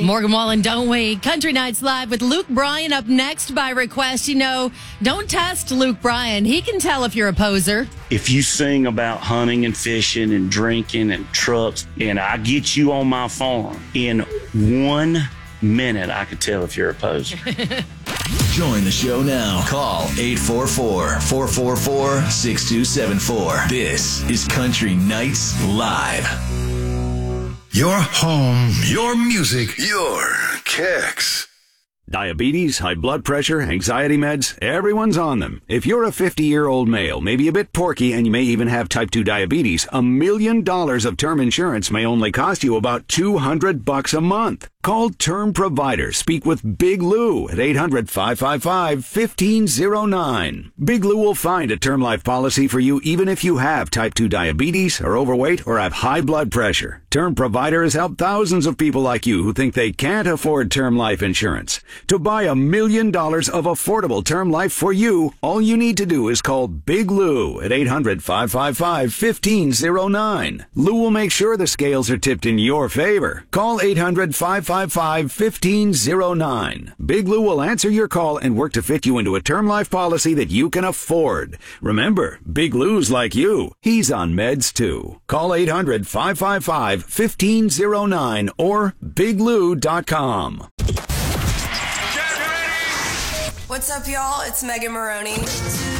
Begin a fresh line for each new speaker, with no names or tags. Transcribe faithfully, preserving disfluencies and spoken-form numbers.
we?
Morgan Wallen, don't we? Country Nights Live with Luke Bryan up next by request. You know, don't test Luke Bryan. He can tell if you're a poser.
If you sing about hunting and fishing and drinking and trucks, and I get you on my farm, in one minute I could tell if you're a poser.
Join the show now. Call eight four four, four four four, six two seven four. This is Country Nights Live.
Your home, your music, your kicks.
Diabetes, high blood pressure, anxiety meds, everyone's on them. If you're a fifty-year-old male, maybe a bit porky, and you may even have type two diabetes, a million dollars of term insurance may only cost you about two hundred bucks a month. Call Term Provider. Speak with Big Lou at eight hundred, five five five, one five zero nine. Big Lou will find a term life policy for you even if you have type two diabetes, are overweight, or have high blood pressure. Term Provider has helped thousands of people like you who think they can't afford term life insurance. To buy a million dollars of affordable term life for you, all you need to do is call Big Lou at eight hundred, five five five, one five zero nine. Lou will make sure the scales are tipped in your favor. Call eight hundred, five five five, one five zero nine. Big Lou will answer your call and work to fit you into a term life policy that you can afford. Remember, Big Lou's like you. He's on meds too. Call eight hundred, five five five, one five zero nine or big lou dot com.
What's up, y'all? It's Megan Maroney.